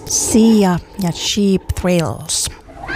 Sia ja Cheap Thrills.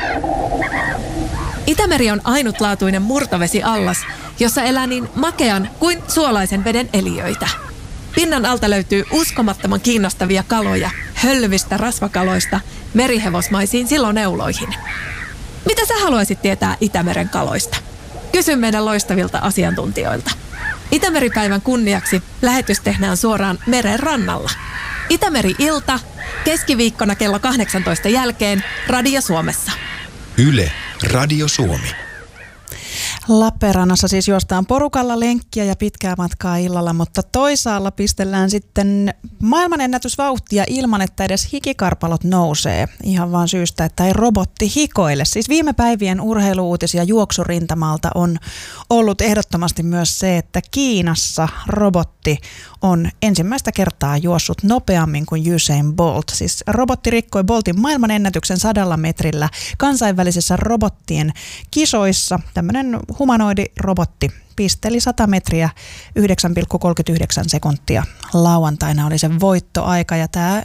Itämeri on ainutlaatuinen murtovesiallas, jossa elää niin makean kuin suolaisen veden eliöitä. Pinnan alta löytyy uskomattoman kiinnostavia kaloja, hölvistä rasvakaloista merihevosmaisiin siloneuloihin. Mitä sä haluaisit tietää Itämeren kaloista? Kysy meidän loistavilta asiantuntijoilta. Itämeripäivän kunniaksi lähetys tehdään suoraan meren rannalla. Itämeri-ilta, keskiviikkona kello 18 jälkeen, Radio Suomessa. Yle, Radio Suomi. Lappeenrannassa siis juostaan porukalla lenkkiä ja pitkää matkaa illalla, mutta toisaalla pistellään sitten maailmanennätysvauhtia ilman, että edes hikikarpalot nousee. Ihan vaan syystä, että ei robotti hikoile. Siis viime päivien urheiluuutisia juoksurintamalta on ollut ehdottomasti myös se, että Kiinassa robotti on ensimmäistä kertaa juossut nopeammin kuin Usain Bolt. Siis robotti rikkoi Boltin maailmanennätyksen 100 metrillä kansainvälisissä robottien kisoissa. Tämmöinen humanoidi robotti pisteli 100 metriä 9,39 sekuntia. Lauantaina oli se voittoaika ja tämä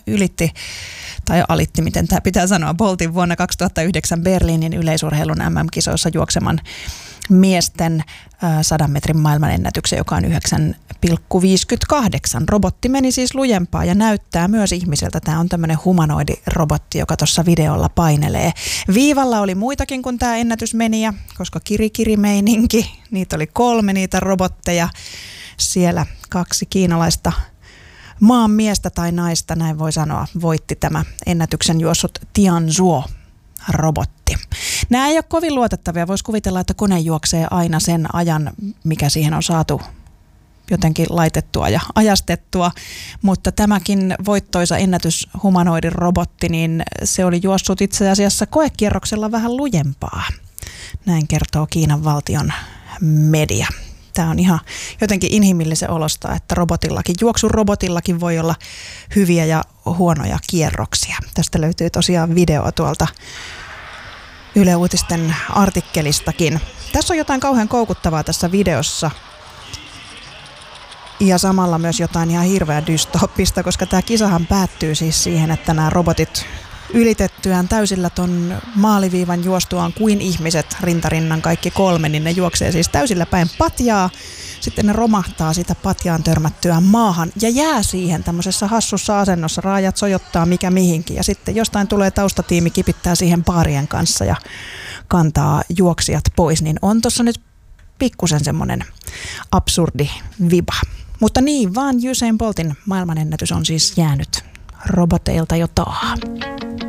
alitti, miten tämä pitää sanoa, Boltin vuonna 2009 Berliinin yleisurheilun MM-kisoissa juokseman miesten 100 metrin maailmanennätyksen, joka on 9,58. Robotti meni siis lujempaa ja näyttää myös ihmiseltä. Tämä on tämmöinen humanoidi robotti, joka tuossa videolla painelee. Viivalla oli muitakin kuin tämä ennätysmenijä, koska kirikiri-meininki. Niitä oli 3 niitä robotteja. Siellä 2 kiinalaista maan miestä tai naista, näin voi sanoa, voitti tämä ennätyksen juossut Tianzhuo robotti. Nämä ei ole kovin luotettavia. Voisi kuvitella, että kone juoksee aina sen ajan, mikä siihen on saatu jotenkin laitettua ja ajastettua, mutta tämäkin voittoisa ennätyshumanoidin robotti, niin se oli juossut itse asiassa koekierroksella vähän lujempaa. Näin kertoo Kiinan valtion media. Tämä on ihan jotenkin inhimillisen olosta, että juoksurobotillakin voi olla hyviä ja huonoja kierroksia. Tästä löytyy tosiaan videoa tuolta Yle Uutisten artikkelistakin. Tässä on jotain kauhean koukuttavaa tässä videossa ja samalla myös jotain ihan hirveän dystooppista, koska tämä kisahan päättyy siis siihen, että nämä robotit ylitettyään täysillä ton maaliviivan juostuaan kuin ihmiset rintarinnan kaikki 3, niin ne juoksee siis täysillä päin patjaa. Sitten ne romahtaa sitä patjaan törmättyään maahan ja jää siihen tämmöisessä hassussa asennossa. Raajat sojottaa mikä mihinkin ja sitten jostain tulee taustatiimi, kipittää siihen paarien kanssa ja kantaa juoksijat pois. Niin on tuossa nyt pikkusen semmoinen absurdi viba. Mutta niin vaan Usain Boltin maailmanennätys on siis jäänyt roboteilta jo taahan.